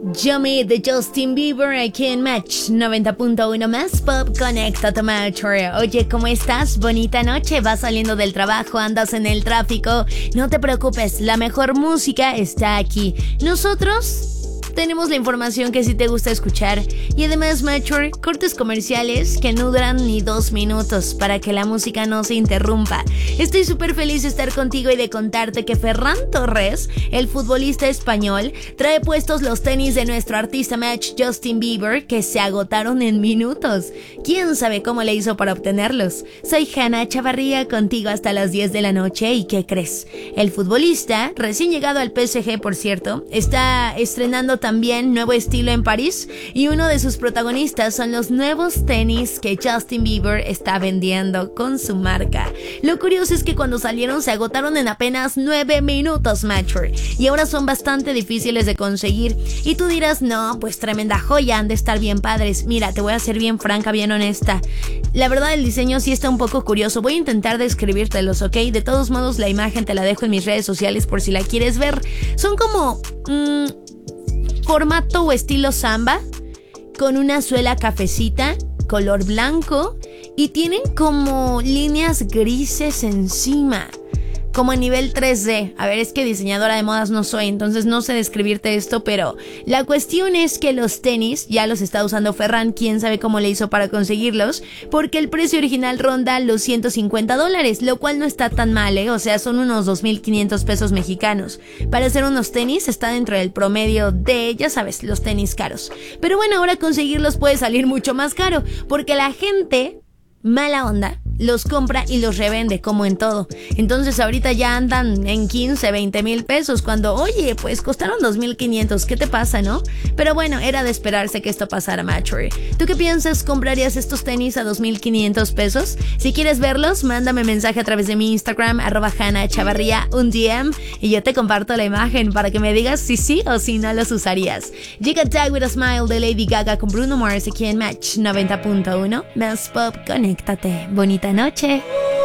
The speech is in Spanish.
Yummy de Justin Bieber aquí en Match 90.1 más pop. Conéctate, Match. Oye, ¿cómo estás? Bonita noche, vas saliendo del trabajo, andas en el tráfico. No te preocupes, la mejor música está aquí. Nosotros tenemos la información que sí te gusta escuchar. Y además, Mature, cortes comerciales que no duran ni 2 minutos para que la música no se interrumpa. Estoy súper feliz de estar contigo y de contarte que Ferran Torres, el futbolista español, trae puestos los tenis de nuestro artista Match Justin Bieber que se agotaron en minutos. ¿Quién sabe cómo le hizo para obtenerlos? Soy Hanna Chavarría, contigo hasta las 10 de la noche. ¿Y qué crees? El futbolista, recién llegado al PSG, por cierto, está estrenando también nuevo estilo en París, y uno de sus protagonistas son los nuevos tenis que Justin Bieber está vendiendo con su marca. Lo curioso es que cuando salieron se agotaron en apenas 9 minutos, Mature, y ahora son bastante difíciles de conseguir. Y tú dirás, no, pues tremenda joya, han de estar bien padres. Mira, te voy a ser bien franca, bien honesta. La verdad, el diseño sí está un poco curioso. Voy a intentar describírtelos, ¿ok? De todos modos, la imagen te la dejo en mis redes sociales por si la quieres ver. Son como formato o estilo samba, con una suela cafecita, color blanco, y tienen como líneas grises encima, como a nivel 3D. A ver, es que diseñadora de modas no soy, entonces no sé describirte esto, pero la cuestión es que los tenis ya los está usando Ferran. Quién sabe cómo le hizo para conseguirlos, porque el precio original ronda los $150, lo cual no está tan mal, o sea, son unos 2,500 pesos mexicanos. Para hacer unos tenis está dentro del promedio de, ya sabes, los tenis caros. Pero bueno, ahora conseguirlos puede salir mucho más caro, porque la gente mala onda los compra y los revende, como en todo. Entonces ahorita ya andan en 15, 20 mil pesos, cuando, oye, pues costaron 2,500. ¿Qué te pasa, no? Pero bueno, era de esperarse que esto pasara, Mature. ¿Tú qué piensas? ¿Comprarías estos tenis a 2,500 pesos? Si quieres verlos, mándame mensaje a través de mi Instagram, @HannaChavarría, un DM, y yo te comparto la imagen para que me digas si sí o si no los usarías. Llega Tag with a Smile de Lady Gaga con Bruno Mars aquí en Match 90.1 más pop. Conéctate. Bonita noche.